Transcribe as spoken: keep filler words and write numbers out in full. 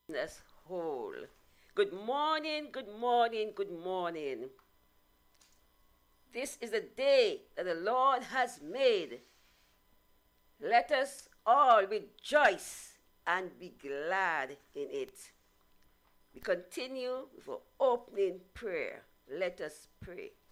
Us whole. Good morning, good morning, good morning. This is the day that the Lord has made. Let us all rejoice and be glad in it. We continue with our opening prayer. Let us pray.